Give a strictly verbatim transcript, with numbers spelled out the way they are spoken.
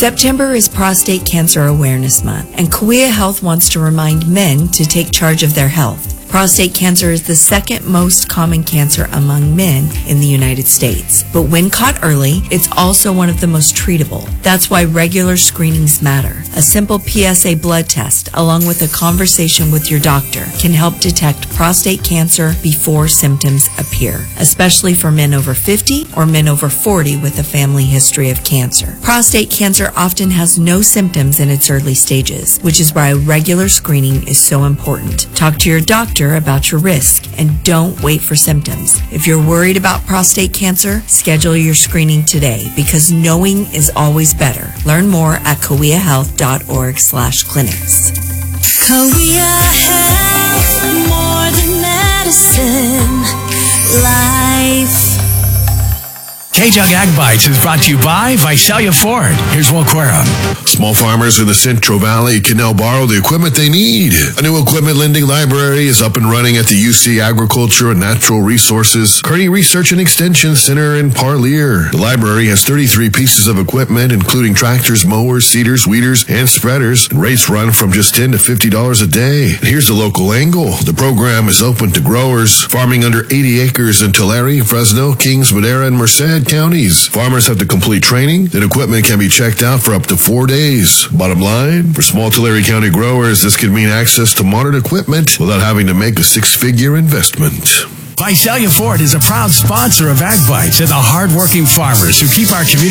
September is Prostate Cancer Awareness Month, and Kauai Health wants to remind men to take charge of their health. Prostate cancer is the second most common cancer among men in the United States. But when caught early, it's also one of the most treatable. That's why regular screenings matter. A simple P S A blood test, along with a conversation with your doctor, can help detect prostate cancer before symptoms appear, especially for men over fifty or men over forty with a family history of cancer. Prostate cancer often has no symptoms in its early stages, which is why regular screening is so important. Talk to your doctor about your risk and don't wait for symptoms. If you're worried about prostate cancer, schedule your screening today because knowing is always better. Learn more at kauai health dot org slash clinics. Kauai Health, more than medicine, life. K-Jug Ag Bites is brought to you by Visalia Ford. Here's Will Quera. Small farmers in the Central Valley can now borrow the equipment they need. A new equipment lending library is up and running at the U C Agriculture and Natural Resources Kearney Research and Extension Center in Parlier. The library has thirty-three pieces of equipment, including tractors, mowers, seeders, weeders, and spreaders. And rates run from just ten to fifty dollars a day. And here's the local angle. The program is open to growers farming under eighty acres in Tulare, Fresno, Kings, Madera, and Merced counties. Farmers have to complete training. Then equipment can be checked out for up to four days. Bottom line, for small Tulare County growers, this could mean access to modern equipment without having to make a six-figure investment. Visalia Ford is a proud sponsor of Ag Bites and the hardworking farmers who keep our community